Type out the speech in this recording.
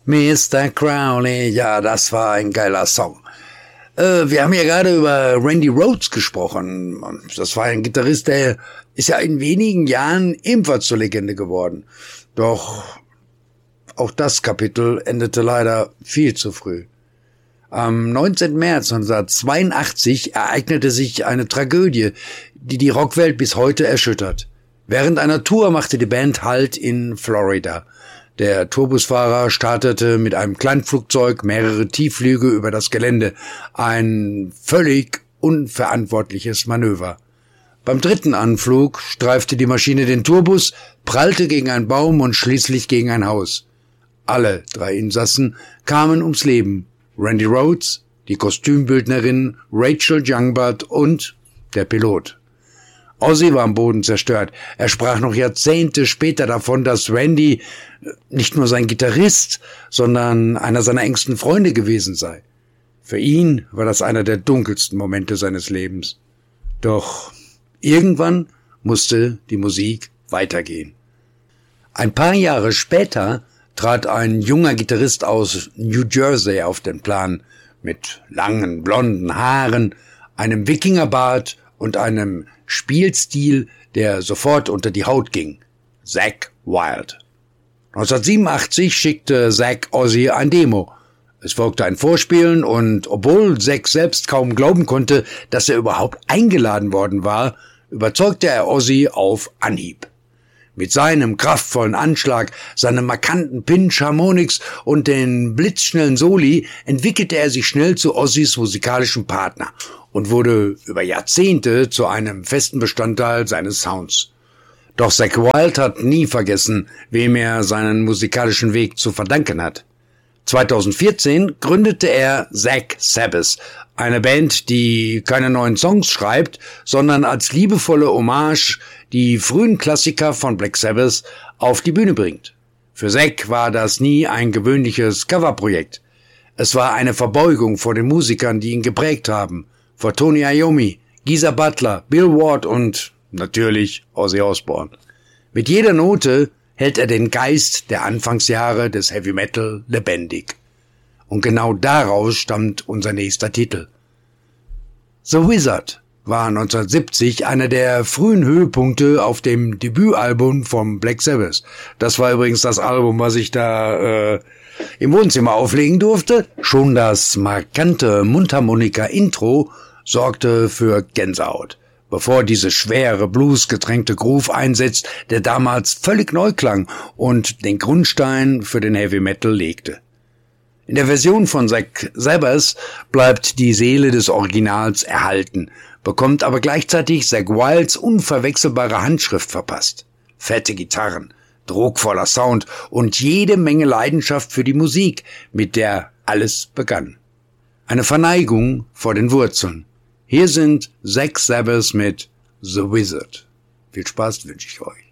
Mr. Crowley, ja, das war ein geiler Song. Wir haben ja gerade über Randy Rhoads gesprochen. Das war ein Gitarrist, der ist ja in wenigen Jahren ebenfalls zur Legende geworden. Doch auch das Kapitel endete leider viel zu früh. Am 19. März 1982 ereignete sich eine Tragödie, die die Rockwelt bis heute erschüttert. Während einer Tour machte die Band Halt in Florida. Der Tourbusfahrer startete mit einem Kleinflugzeug mehrere Tiefflüge über das Gelände. Ein völlig unverantwortliches Manöver. Beim dritten Anflug streifte die Maschine den Tourbus, prallte gegen einen Baum und schließlich gegen ein Haus. Alle 3 Insassen kamen ums Leben. Randy Rhoads, die Kostümbildnerin Rachel Youngblood und der Pilot. Ozzy war am Boden zerstört. Er sprach noch Jahrzehnte später davon, dass Randy nicht nur sein Gitarrist, sondern einer seiner engsten Freunde gewesen sei. Für ihn war das einer der dunkelsten Momente seines Lebens. Doch irgendwann musste die Musik weitergehen. Ein paar Jahre später trat ein junger Gitarrist aus New Jersey auf den Plan, mit langen blonden Haaren, einem Wikingerbart und einem Spielstil, der sofort unter die Haut ging. Zakk Wylde. 1987 schickte Zakk Ozzy ein Demo. Es folgte ein Vorspielen und obwohl Zakk selbst kaum glauben konnte, dass er überhaupt eingeladen worden war, überzeugte er Ozzy auf Anhieb. Mit seinem kraftvollen Anschlag, seinem markanten Pinch Harmonics und den blitzschnellen Soli entwickelte er sich schnell zu Ozzys musikalischem Partner und wurde über Jahrzehnte zu einem festen Bestandteil seines Sounds. Doch Zakk Wylde hat nie vergessen, wem er seinen musikalischen Weg zu verdanken hat. 2014 gründete er Zakk Sabbath, eine Band, die keine neuen Songs schreibt, sondern als liebevolle Hommage die frühen Klassiker von Black Sabbath auf die Bühne bringt. Für Zakk war das nie ein gewöhnliches Coverprojekt. Es war eine Verbeugung vor den Musikern, die ihn geprägt haben, vor Tony Iommi, Geezer Butler, Bill Ward und natürlich Ozzy Osbourne. Mit jeder Note hält er den Geist der Anfangsjahre des Heavy Metal lebendig. Und genau daraus stammt unser nächster Titel. The Wizard war 1970 einer der frühen Höhepunkte auf dem Debütalbum vom Black Sabbath. Das war übrigens das Album, was ich da im Wohnzimmer auflegen durfte. Schon das markante Mundharmonika-Intro sorgte für Gänsehaut, bevor diese schwere, bluesgetränkte Groove einsetzt, der damals völlig neu klang und den Grundstein für den Heavy Metal legte. In der Version von Zakk Sabbath bleibt die Seele des Originals erhalten, bekommt aber gleichzeitig Zakk Wyldes unverwechselbare Handschrift verpasst. Fette Gitarren, druckvoller Sound und jede Menge Leidenschaft für die Musik, mit der alles begann. Eine Verneigung vor den Wurzeln. Hier sind Zakk Sabbath mit The Wizard. Viel Spaß wünsche ich euch.